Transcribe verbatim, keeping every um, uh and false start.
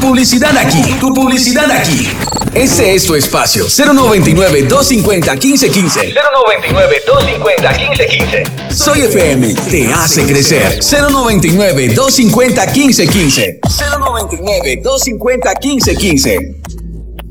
publicidad aquí, tu publicidad aquí. Ese es tu espacio. cero noventa y nueve, doscientos cincuenta, quince quince. cero noventa y nueve, doscientos cincuenta, quince quince. Soy F M, te hace crecer. cero noventa y nueve, doscientos cincuenta, quince quince. cero noventa y nueve, doscientos cincuenta, quince quince.